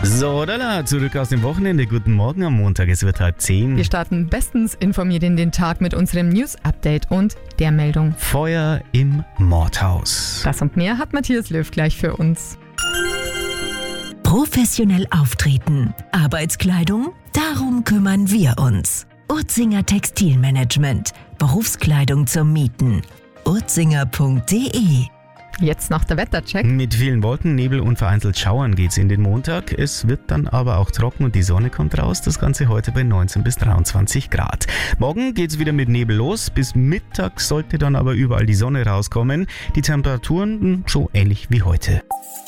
So, zurück aus dem Wochenende. Guten Morgen am Montag, es wird 9:30. Wir starten bestens informiert in den Tag mit unserem News-Update und der Meldung. Feuer im Mordhaus. Das und mehr hat Matthias Löw gleich für uns. Professionell auftreten. Arbeitskleidung? Darum kümmern wir uns. Urzinger Textilmanagement. Berufskleidung zum Mieten. urzinger.de. Jetzt noch der Wettercheck. Mit vielen Wolken, Nebel und vereinzelt Schauern geht's in den Montag. Es wird dann aber auch trocken und die Sonne kommt raus. Das Ganze heute bei 19 bis 23 Grad. Morgen geht's wieder mit Nebel los. Bis Mittag sollte dann aber überall die Sonne rauskommen. Die Temperaturen so ähnlich wie heute.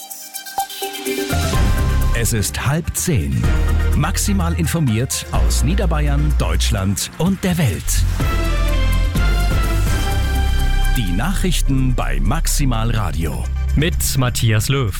Es ist 9:30. Maximal informiert aus Niederbayern, Deutschland und der Welt. Die Nachrichten bei Maximal Radio. Mit Matthias Löw.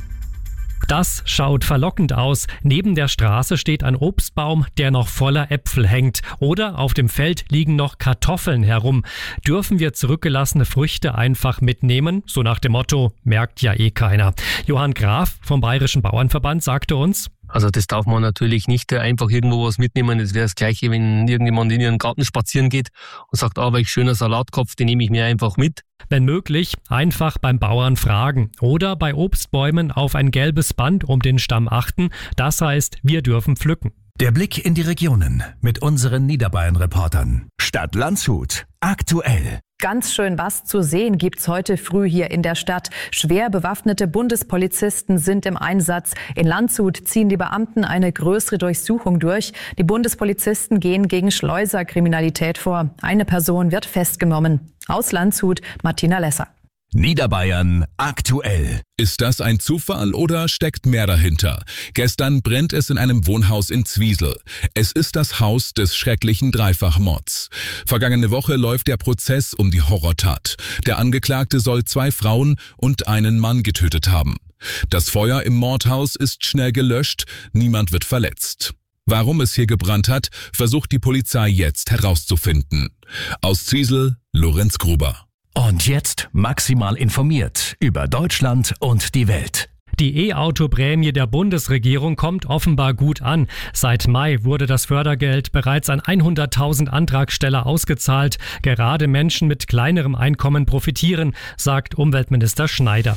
Das schaut verlockend aus. Neben der Straße steht ein Obstbaum, der noch voller Äpfel hängt. Oder auf dem Feld liegen noch Kartoffeln herum. Dürfen wir zurückgelassene Früchte einfach mitnehmen? So nach dem Motto, merkt ja eh keiner. Johann Graf vom Bayerischen Bauernverband sagte uns: Also das darf man natürlich nicht einfach irgendwo was mitnehmen. Das wäre das Gleiche, wenn irgendjemand in ihren Garten spazieren geht und sagt, welch schöner Salatkopf, den nehme ich mir einfach mit. Wenn möglich, einfach beim Bauern fragen oder bei Obstbäumen auf ein gelbes Band um den Stamm achten. Das heißt, wir dürfen pflücken. Der Blick in die Regionen mit unseren Niederbayern-Reportern. Stadt Landshut. Aktuell. Ganz schön was zu sehen gibt's heute früh hier in der Stadt. Schwer bewaffnete Bundespolizisten sind im Einsatz. In Landshut ziehen die Beamten eine größere Durchsuchung durch. Die Bundespolizisten gehen gegen Schleuserkriminalität vor. Eine Person wird festgenommen. Aus Landshut, Martina Lesser. Niederbayern aktuell. Ist das ein Zufall oder steckt mehr dahinter? Gestern brennt es in einem Wohnhaus in Zwiesel. Es ist das Haus des schrecklichen Dreifachmords. Vergangene Woche läuft der Prozess um die Horrortat. Der Angeklagte soll 2 Frauen und einen Mann getötet haben. Das Feuer im Mordhaus ist schnell gelöscht, niemand wird verletzt. Warum es hier gebrannt hat, versucht die Polizei jetzt herauszufinden. Aus Zwiesel, Lorenz Gruber. Und jetzt maximal informiert über Deutschland und die Welt. Die E-Auto-Prämie der Bundesregierung kommt offenbar gut an. Seit Mai wurde das Fördergeld bereits an 100.000 Antragsteller ausgezahlt. Gerade Menschen mit kleinerem Einkommen profitieren, sagt Umweltminister Schneider.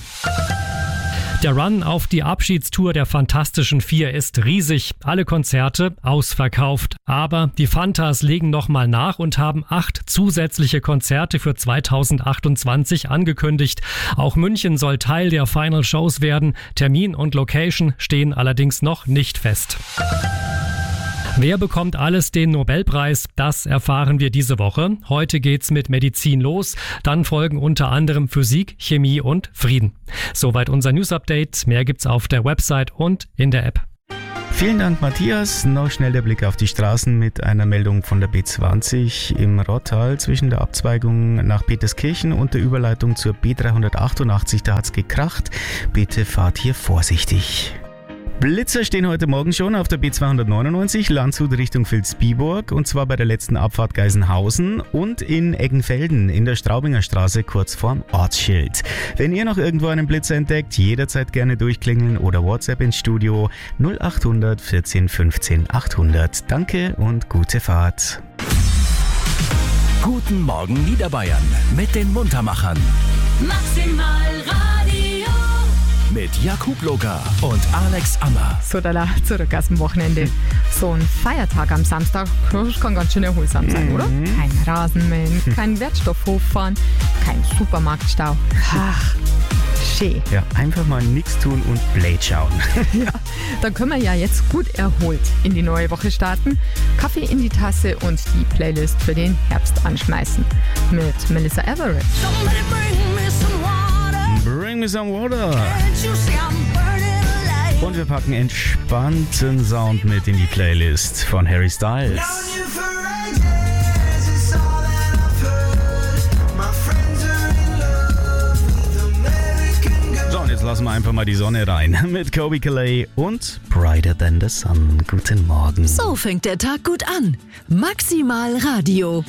Der Run auf die Abschiedstour der Fantastischen Vier ist riesig. Alle Konzerte ausverkauft. Aber die Fantas legen nochmal nach und haben 8 zusätzliche Konzerte für 2028 angekündigt. Auch München soll Teil der Final Shows werden. Termin und Location stehen allerdings noch nicht fest. Wer bekommt alles den Nobelpreis? Das erfahren wir diese Woche. Heute geht's mit Medizin los. Dann folgen unter anderem Physik, Chemie und Frieden. Soweit unser News-Update. Mehr gibt's auf der Website und in der App. Vielen Dank, Matthias. Noch schnell der Blick auf die Straßen mit einer Meldung von der B20 im Rottal zwischen der Abzweigung nach Peterskirchen und der Überleitung zur B388. Da hat's gekracht. Bitte fahrt hier vorsichtig. Blitzer stehen heute Morgen schon auf der B299 Landshut Richtung Vilsbiburg und zwar bei der letzten Abfahrt Geisenhausen und in Eggenfelden in der Straubinger Straße kurz vorm Ortsschild. Wenn ihr noch irgendwo einen Blitzer entdeckt, jederzeit gerne durchklingeln oder WhatsApp ins Studio 0800 14 15 800. Danke und gute Fahrt. Guten Morgen Niederbayern mit den Muntermachern. Maximal Radio. Mit Jakub Loga und Alex Ammer. So, zurück aus dem Wochenende. So ein Feiertag am Samstag kann ganz schön erholsam sein, oder? Kein Rasenmähen, kein Wertstoffhof fahren, kein Supermarktstau. Ach, schön. Ja, einfach mal nichts tun und Blade schauen. Ja, dann können wir ja jetzt gut erholt in die neue Woche starten. Kaffee in die Tasse und die Playlist für den Herbst anschmeißen. Mit Melissa Everett. Bring me some water. Und wir packen entspannten Sound mit in die Playlist von Harry Styles. So, und jetzt lassen wir einfach mal die Sonne rein mit Kobe Calais und Brighter Than the Sun. Guten Morgen. So fängt der Tag gut an. Maximal Radio.